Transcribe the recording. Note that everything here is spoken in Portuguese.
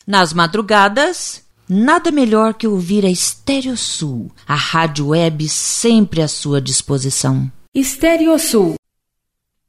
Nas madrugadas, nada melhor que ouvir a Stereosul, a rádio web sempre à sua disposição. Stereosul,